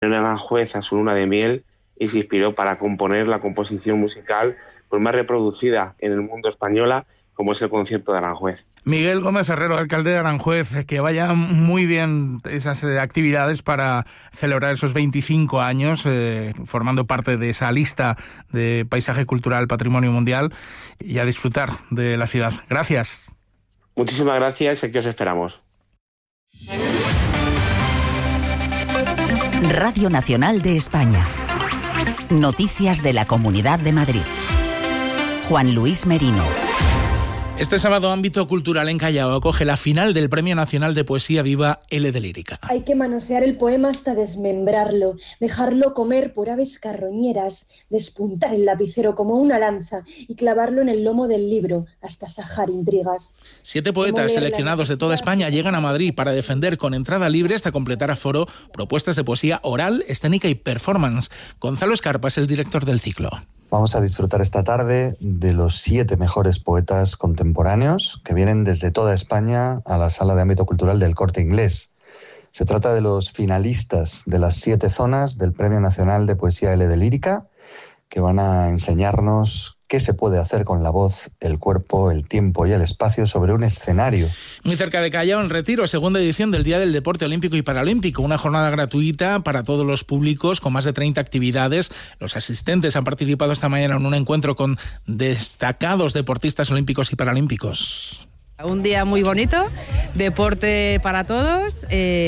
en Aranjuez a su luna de miel y se inspiró para componer la composición musical pues más reproducida en el mundo española, como es el concierto de Aranjuez. Miguel Gómez Herrero, alcalde de Aranjuez, que vayan muy bien esas actividades para celebrar esos 25 años, formando parte de esa lista de paisaje cultural Patrimonio Mundial, y a disfrutar de la ciudad. Gracias. Muchísimas gracias, aquí os esperamos. Radio Nacional de España. Noticias de la Comunidad de Madrid. Juan Luis Merino. Este sábado, Ámbito Cultural en Callao acoge la final del Premio Nacional de Poesía Viva L de Lírica. Hay que manosear el poema hasta desmembrarlo, dejarlo comer por aves carroñeras, despuntar el lapicero como una lanza y clavarlo en el lomo del libro hasta sajar intrigas. 7 poetas seleccionados de toda España llegan a Madrid para defender con entrada libre hasta completar aforo propuestas de poesía oral, escénica y performance. Gonzalo Escarpa es el director del ciclo. Vamos a disfrutar esta tarde de los 7 mejores poetas contemporáneos que vienen desde toda España a la Sala de Ámbito Cultural del Corte Inglés. Se trata de los finalistas de las 7 zonas del Premio Nacional de Poesía L de Lírica, que van a enseñarnos qué se puede hacer con la voz, el cuerpo, el tiempo y el espacio sobre un escenario. Muy cerca de Callao, en Retiro, segunda edición del Día del Deporte Olímpico y Paralímpico, una jornada gratuita para todos los públicos con más de 30 actividades. Los asistentes han participado esta mañana en un encuentro con destacados deportistas olímpicos y paralímpicos. Un día muy bonito, deporte para todos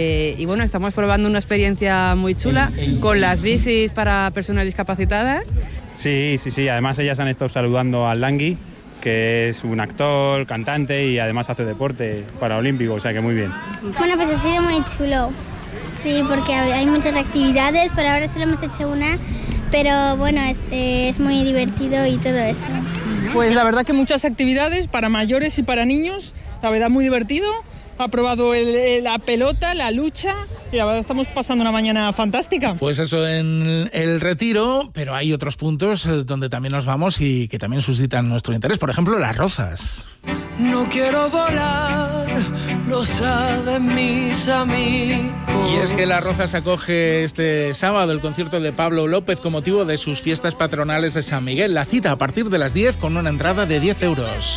y bueno, estamos probando una experiencia muy chula con las bicis para personas discapacitadas. Sí, además ellas han estado saludando al Langui, que es un actor, cantante y además hace deporte paraolímpico, o sea que muy bien. Bueno, pues ha sido muy chulo, sí, porque hay muchas actividades, por ahora solo hemos hecho una, pero bueno, es muy divertido y todo eso. Pues la verdad que muchas actividades para mayores y para niños, la verdad muy divertido. Ha probado la pelota, la lucha y la verdad estamos pasando una mañana fantástica. Pues eso en el Retiro, pero hay otros puntos donde también nos vamos y que también suscitan nuestro interés. Por ejemplo, Las Rozas. No quiero volar, lo saben mis amigos. Y es que Las Rozas acoge este sábado el concierto de Pablo López con motivo de sus fiestas patronales de San Miguel. La cita a partir de las 10 con una entrada de 10 euros.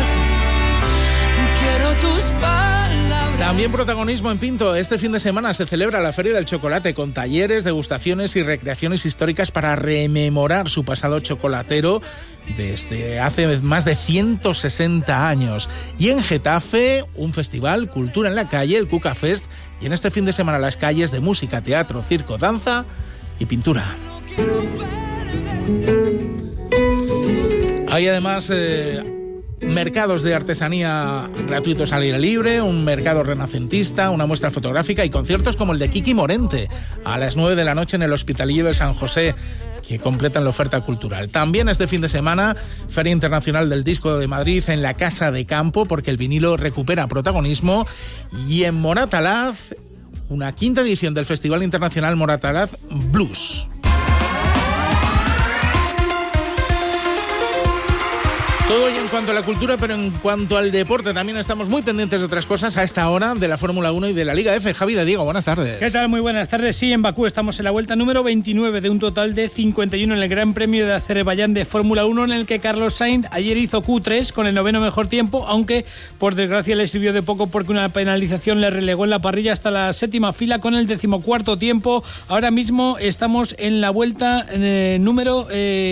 Quiero tus palabras. También protagonismo en Pinto. Este fin de semana se celebra la Feria del Chocolate con talleres, degustaciones y recreaciones históricas para rememorar su pasado chocolatero desde hace más de 160 años. Y en Getafe, un festival, Cultura en la Calle, el Cuca Fest, y en este fin de semana las calles de música, teatro, circo, danza y pintura. Hay además mercados de artesanía gratuitos al aire libre, un mercado renacentista, una muestra fotográfica y conciertos como el de Kiki Morente a las 9 de la noche en el Hospitalillo de San José, que completan la oferta cultural. También este fin de semana, Feria Internacional del Disco de Madrid en la Casa de Campo, porque el vinilo recupera protagonismo, y en Moratalaz, una 5ª edición del Festival Internacional Moratalaz Blues. Todo y en cuanto a la cultura, pero en cuanto al deporte también estamos muy pendientes de otras cosas a esta hora, de la Fórmula 1 y de la Liga F. Javi de Diego, buenas tardes. ¿Qué tal? Muy buenas tardes. Sí, en Bakú estamos en la vuelta número 29 de un total de 51 en el Gran Premio de Azerbaiyán de Fórmula 1, en el que Carlos Sainz ayer hizo Q3 con el 9º mejor tiempo, aunque por desgracia le sirvió de poco porque una penalización le relegó en la parrilla hasta la 7ª fila con el 14º tiempo. Ahora mismo estamos en la vuelta número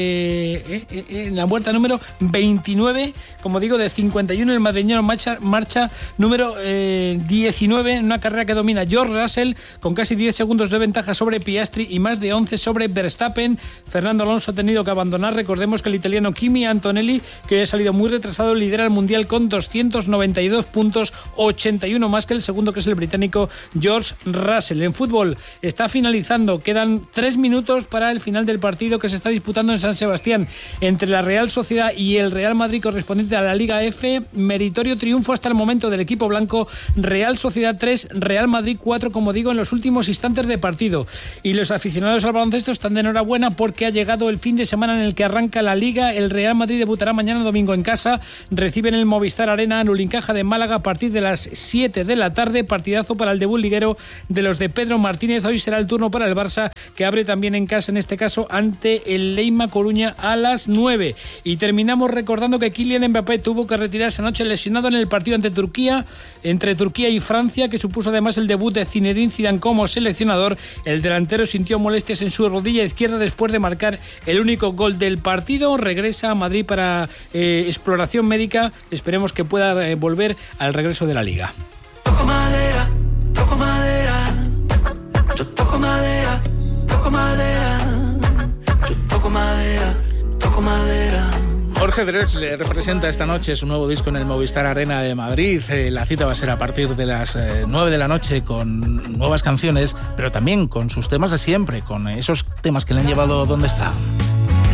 29, como digo, de 51. El madrileño marcha número 19 en una carrera que domina George Russell con casi 10 segundos de ventaja sobre Piastri y más de 11 sobre Verstappen. Fernando Alonso ha tenido que abandonar. Recordemos que el italiano Kimi Antonelli, que ha salido muy retrasado, lidera el mundial con 292 puntos, 81 más que el segundo, que es el británico George Russell. En fútbol está finalizando, quedan 3 minutos para el final del partido que se está disputando en San Sebastián entre la Real Sociedad y el Real Real Madrid correspondiente a la Liga F. Meritorio triunfo hasta el momento del equipo blanco. Real Sociedad 3, Real Madrid 4, como digo, en los últimos instantes de partido. Y los aficionados al baloncesto están de enhorabuena porque ha llegado el fin de semana en el que arranca la Liga. El Real Madrid debutará mañana domingo en casa. Reciben el Movistar Arena en Ulincaja de Málaga a partir de las 7 de la tarde. Partidazo para el debut liguero de los de Pedro Martínez. Hoy será el turno para el Barça, que abre también en casa, en este caso ante el Leima Coruña a las 9. Y terminamos recordando que Kylian Mbappé tuvo que retirarse anoche lesionado en el partido entre Turquía y Francia, que supuso además el debut de Zinedine Zidane como seleccionador. El delantero sintió molestias en su rodilla izquierda después de marcar el único gol del partido. Regresa a Madrid para exploración médica. Esperemos que pueda volver al regreso de la Liga. Toco madera, toco madera. Yo toco madera, toco madera. Yo toco madera, toco madera. Jorge Drexler representa esta noche su nuevo disco en el Movistar Arena de Madrid. La cita va a ser a partir de las 9 de la noche con nuevas canciones, pero también con sus temas de siempre, con esos temas que le han llevado donde está.